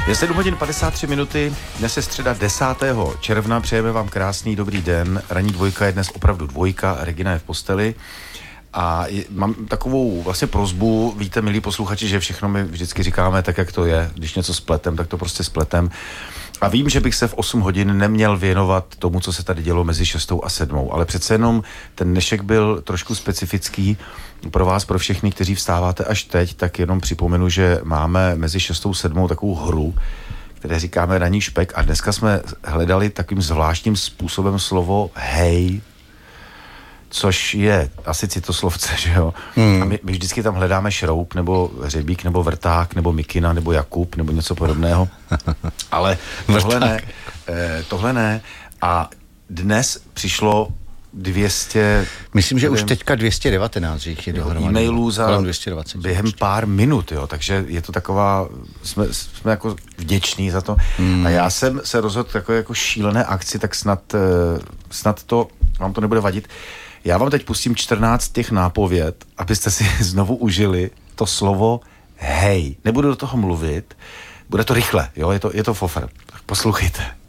Je 7 hodin 53 minuty, dnes je středa 10. června, přejeme vám krásný dobrý den. Ranní dvojka je dnes opravdu dvojka, Regina je v posteli. A mám takovou vlastně prosbu, víte, milí posluchači, že všechno my vždycky říkáme tak, jak to je. Když něco spletem, tak to prostě spletem. A vím, že bych se v 8 hodin neměl věnovat tomu, co se tady dělo mezi 6 a 7, ale přece jenom ten dnešek byl trošku specifický pro vás, pro všechny, kteří vstáváte až teď, tak jenom připomenu, že máme mezi 6 a 7 takovou hru, které říkáme ranní špek, a dneska jsme hledali takovým zvláštním způsobem slovo hej, což je asi citoslovce, že jo? A my vždycky tam hledáme šroub, nebo hřebík, nebo vrták, nebo mikina, nebo Jakub, nebo něco podobného. Ale tohle ne. A dnes přišlo 200... Myslím, že už teďka 219, že jich je dohromady. E-mailů za 220, během pár minut, jo, takže je to taková, jsme jako vděční za to. A já jsem se rozhodl takové jako šílené akci, tak snad to, vám to nebude vadit. Já vám teď pustím 14 těch nápověd, abyste si znovu užili to slovo hej. Nebudu do toho mluvit, bude to rychle, jo, je to fofr. Tak poslouchejte.